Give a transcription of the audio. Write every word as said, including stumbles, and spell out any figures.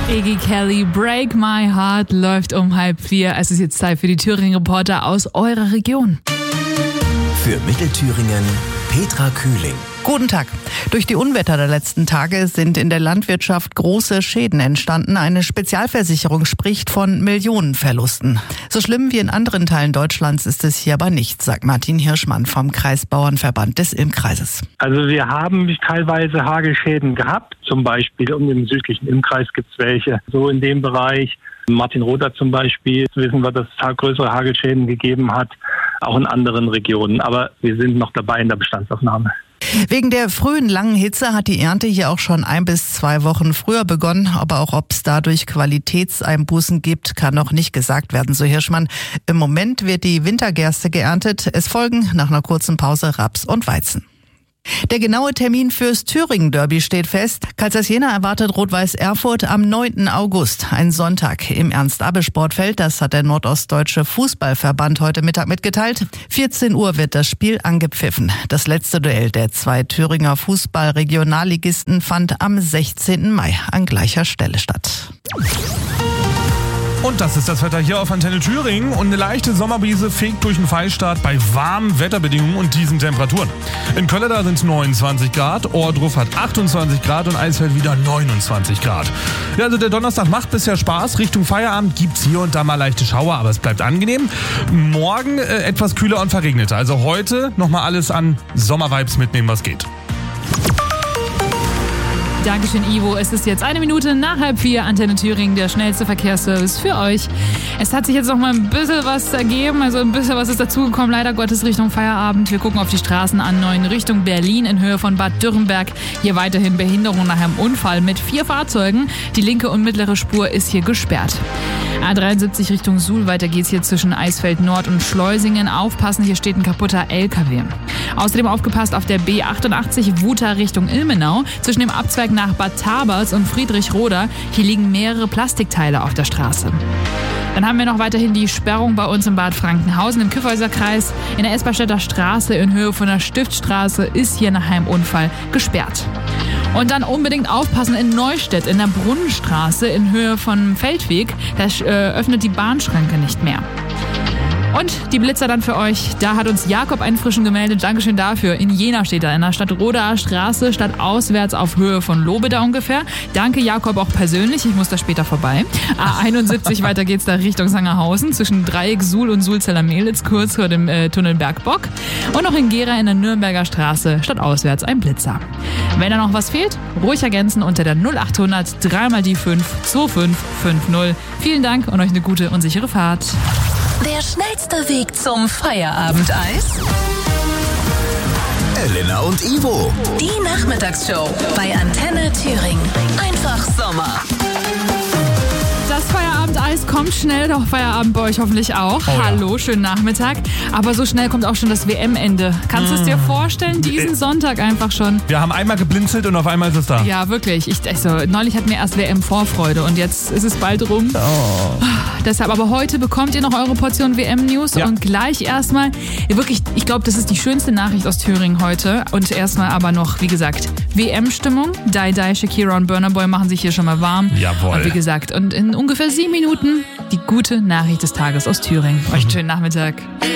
Iggy Kelly, Break My Heart läuft um halb vier. Es ist jetzt Zeit für die Thüringen-Reporter aus eurer Region. Für Mittelthüringen Petra Kühling. Guten Tag. Durch die Unwetter der letzten Tage sind in der Landwirtschaft große Schäden entstanden. Eine Spezialversicherung spricht von Millionenverlusten. So schlimm wie in anderen Teilen Deutschlands ist es hier aber nicht, sagt Martin Hirschmann vom Kreisbauernverband des Ilmkreises. Also wir haben teilweise Hagelschäden gehabt, zum Beispiel um den südlichen Ilmkreis gibt es welche. So in dem Bereich, Martin Roter zum Beispiel, wissen wir, dass es größere Hagelschäden gegeben hat, auch in anderen Regionen. Aber wir sind noch dabei in der Bestandsaufnahme. Wegen der frühen langen Hitze hat die Ernte hier auch schon ein bis zwei Wochen früher begonnen. Aber auch ob es dadurch Qualitätseinbußen gibt, kann noch nicht gesagt werden, so Hirschmann. Im Moment wird die Wintergerste geerntet. Es folgen nach einer kurzen Pause Raps und Weizen. Der genaue Termin fürs Thüringen-Derby steht fest. Kaisers-Jena erwartet Rot-Weiß Erfurt am neunten August, ein Sonntag im Ernst-Abbe-Sportfeld. Das hat der Nordostdeutsche Fußballverband heute Mittag mitgeteilt. vierzehn Uhr wird das Spiel angepfiffen. Das letzte Duell der zwei Thüringer Fußball-Regionalligisten fand am sechzehnten Mai an gleicher Stelle statt. Und das ist das Wetter hier auf Antenne Thüringen. Und eine leichte Sommerbrise fegt durch den Fallstart bei warmen Wetterbedingungen und diesen Temperaturen. In Kölleda sind es neunundzwanzig Grad, Ohrdruf hat achtundzwanzig Grad und Eisfeld wieder neunundzwanzig Grad. Ja, also der Donnerstag macht bisher Spaß. Richtung Feierabend gibt's hier und da mal leichte Schauer, aber es bleibt angenehm. Morgen äh, etwas kühler und verregneter. Also heute nochmal alles an Sommervibes mitnehmen, was geht. Dankeschön, Ivo. Es ist jetzt eine Minute nach halb vier. Antenne Thüringen, der schnellste Verkehrsservice für euch. Es hat sich jetzt noch mal ein bisschen was ergeben, also ein bisschen was ist dazugekommen. Leider Gottes Richtung Feierabend. Wir gucken auf die Straßen an neun Richtung Berlin in Höhe von Bad Dürrenberg. Hier weiterhin Behinderung nach einem Unfall mit vier Fahrzeugen. Die linke und mittlere Spur ist hier gesperrt. A dreiundsiebzig Richtung Suhl. Weiter geht's hier zwischen Eisfeld Nord und Schleusingen. Aufpassen, hier steht ein kaputter L K W. Außerdem aufgepasst auf der B achtundachtzig Wuta Richtung Ilmenau. Zwischen dem Abzweig nach Bad Tabers und Friedrichroda. Hier liegen mehrere Plastikteile auf der Straße. Dann haben wir noch weiterhin die Sperrung bei uns in Bad Frankenhausen im Kyffhäuserkreis. In der Esberstädter Straße in Höhe von der Stiftstraße ist hier nach einem Unfall gesperrt. Und dann unbedingt aufpassen in Neustedt in der Brunnenstraße in Höhe von Feldweg. Da äh, öffnet die Bahnschranke nicht mehr. Und die Blitzer dann für euch. Da hat uns Jakob einen frischen gemeldet. Dankeschön dafür. In Jena steht er in der Stadtrodaer Straße, stadtauswärts auf Höhe von Lobeda ungefähr. Danke Jakob auch persönlich. Ich muss da später vorbei. A einundsiebzig, weiter geht's da Richtung Sangerhausen. Zwischen Dreieck Suhl und Sulzeller-Mehlitz, kurz vor dem äh, Tunnel Bergbock. Und noch in Gera in der Nürnberger Straße, stadtauswärts ein Blitzer. Wenn da noch was fehlt, ruhig ergänzen unter der null achthundert drei mal die fünf zwei fünf fünf null. Vielen Dank und euch eine gute und sichere Fahrt. Der schnellste Weg zum Feierabendeis? Elena und Ivo. Die Nachmittagsshow bei Antenne Thüringen. Einfach Sommer. Das Feierabendeis kommt schnell, doch Feierabend bei euch hoffentlich auch. Oh ja. Hallo, schönen Nachmittag. Aber so schnell kommt auch schon das W M-Ende. Kannst du es dir vorstellen? Diesen Sonntag einfach schon. Wir haben einmal geblinzelt und auf einmal ist es da. Ja, wirklich. Ich, also, neulich hatten wir erst W M-Vorfreude und jetzt ist es bald rum. Oh. Deshalb, aber heute bekommt ihr noch eure Portion W M-News Ja. und gleich erstmal, wirklich, ich glaube, das ist die schönste Nachricht aus Thüringen heute. Und erstmal aber noch, wie gesagt, W M-Stimmung. Dai Dai, Shakira und Burna Boy machen sich hier schon mal warm. Jawohl. Und wie gesagt, und in ungefähr sieben Minuten die gute Nachricht des Tages aus Thüringen. Euch einen schönen Nachmittag.